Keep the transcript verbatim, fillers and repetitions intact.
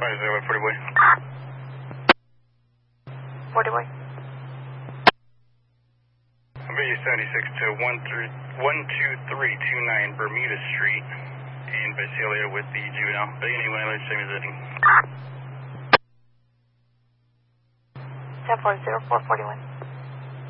Zero, forty boy. forty boy. I'll be seventy-six to one two three two nine Bermuda Street in Visalia with the juvenile. Beginning when I learned same as editing. ten four zero four forty one.